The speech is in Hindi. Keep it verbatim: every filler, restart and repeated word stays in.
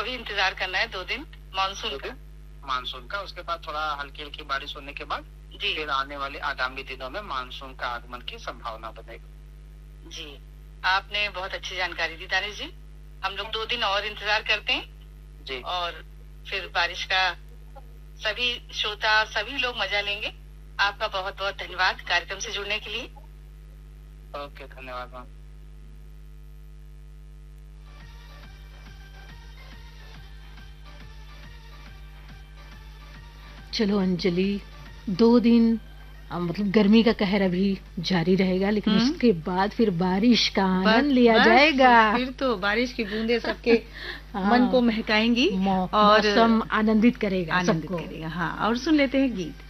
अभी इंतजार करना है दो दिन मानसून का। मानसून का, उसके बाद थोड़ा हल्की हल्की बारिश होने के बाद जी फिर आने वाले आगामी दिनों में मानसून का आगमन की संभावना बनेगी। जी, आपने बहुत अच्छी जानकारी दी दानिश जी। हम लोग दो दिन और इंतजार करते हैं जी, और फिर बारिश का सभी श्रोता सभी लोग मजा लेंगे। आपका बहुत बहुत धन्यवाद कार्यक्रम से जुड़ने के लिए। ओके, धन्यवाद मैम। चलो अंजलि, दो दिन अ, मतलब गर्मी का कहर अभी जारी रहेगा, लेकिन हम्म। उसके बाद फिर बारिश का बस- आनंद लिया बस, जाएगा। फिर तो बारिश की बूंदें सबके हाँ, मन को महकाएंगी मौ- और मौसम आनंदित करेगा आनंदित सबको। करेगा। हाँ, और सुन लेते हैं गीत।